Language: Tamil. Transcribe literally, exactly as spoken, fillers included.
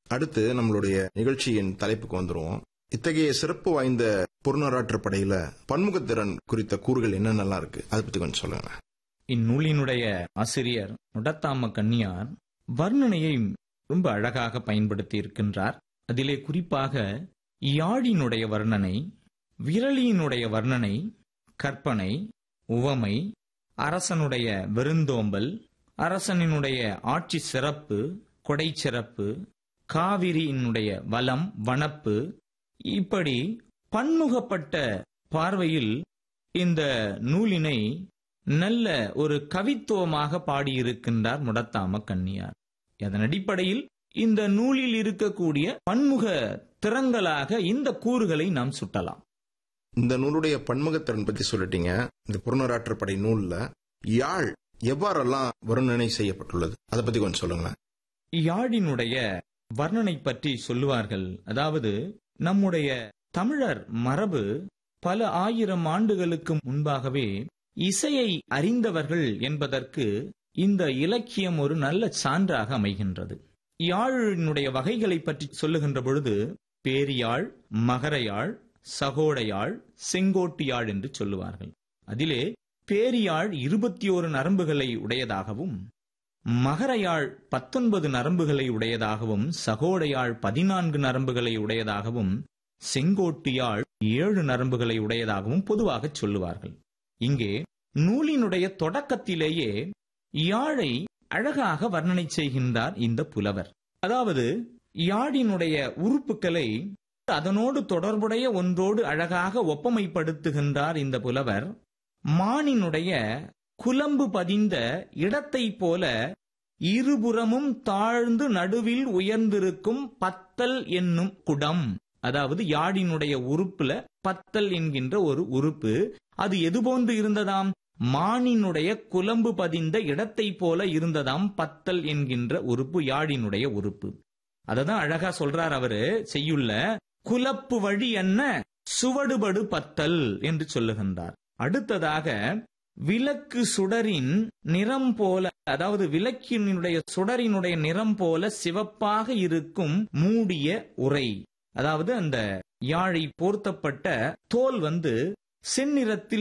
அடுத்து நம்மளுடைய நிகழ்ச்சியின் தலைப்புக்கு வந்துருவோம். இத்தகைய சிறப்பு வாய்ந்த புறநராற்று படையில பன்முகத்திறன் குறித்த கூறுகள் என்னென்னலாம் இருக்கு, அதை பத்தி கொஞ்சம் சொல்லுங்க. இந்நூலினுடைய ஆசிரியர் முடத்தாம கண்ணியார் வர்ணனையை ரொம்ப அழகாக பயன்படுத்தி இருக்கின்றார். அதிலே குறிப்பாக யாழினுடைய வர்ணனை, விரலியினுடைய வர்ணனை, கற்பனை, உவமை, அரசனுடைய விருந்தோம்பல், அரசனினுடைய ஆட்சி சிறப்பு, கொடை சிறப்பு, காவிரியினுடைய வளம், வனப்பு, இப்படி பன்முகப்பட்ட பார்வையில் இந்த நூலினை நல்ல ஒரு கவித்துவமாக பாடியிருக்கின்றார் முடத்தாம கண்ணியார். அதன் அடிப்படையில் இந்த நூலில் இருக்கக்கூடிய பன்முக திறங்களாக இந்த கூறுகளை நாம் சுட்டலாம். இந்த நூலுடைய பன்முகத்திறன் பத்தி சொல்லிட்டீங்க. இந்த புறநராற்று படை நூல்ல யாழ் எவ்வாறெல்லாம் வர்ணனை செய்யப்பட்டுள்ளது, அதை பத்தி கொஞ்சம் சொல்லுங்களேன். யாழினுடைய வர்ணனை பற்றி சொல்லுவார்கள். அதாவது நம்முடைய தமிழர் மரபு பல ஆயிரம் ஆண்டுகளுக்கு முன்பாகவே இசையை அறிந்தவர்கள் என்பதற்கு இந்த இலக்கியம் ஒரு நல்ல சான்றாக அமைகின்றது. யாழினுடைய வகைகளை பற்றி சொல்லுகின்ற பொழுது பேரியாழ், மகரயாழ், சகோடையாழ், செங்கோட்டியாழ் என்று சொல்லுவார்கள். அதிலே பேரியாழ் இருபத்தி ஓரு நரம்புகளை உடையதாகவும், மகரயாழ் பத்தொன்பது நரம்புகளை உடையதாகவும், சகோடையாழ் பதினான்கு நரம்புகளை உடையதாகவும், செங்கோட்டியாழ் ஏழு நரம்புகளை உடையதாகவும் பொதுவாக சொல்லுவார்கள். இங்கே நூலினுடைய தொடக்கத்திலேயே யாழை அழகாக வர்ணனை செய்கின்றார் இந்த புலவர். அதாவது யாழினுடைய உறுப்புகளை அதனோடு தொடர்புடைய ஒன்றோடு அழகாக ஒப்பமைப்படுத்துகின்றார் இந்த புலவர். மானினுடைய குலம்பு பதிந்த இடத்தை போல இருபுறமும் தாழ்ந்து நடுவில் உயர்ந்திருக்கும் பத்தல் என்னும் குடம். அதாவது யாழினுடைய உறுப்புல பத்தல் என்கின்ற ஒரு உறுப்பு, அது எது போன்று இருந்ததாம்? மானினுடைய குலம்பு பதிந்த இடத்தை போல இருந்ததாம் பத்தல் என்கின்ற உறுப்பு, யாழினுடைய உறுப்பு. அததான் அழகா சொல்றார் அவரு செய்யுள்ள, குலப்பு வழி என்ன சுவடுபடு பத்தல் என்று சொல்லுகின்றார். அடுத்ததாக விளக்கு சுடரின் நிறம் போல, அதாவது விளக்கினுடைய சுடரினுடைய நிறம் போல சிவப்பாக இருக்கும் மூடிய உரை. அதாவது அந்த யாழை போர்த்தப்பட்ட தோல் வந்து செந்நிறத்தில்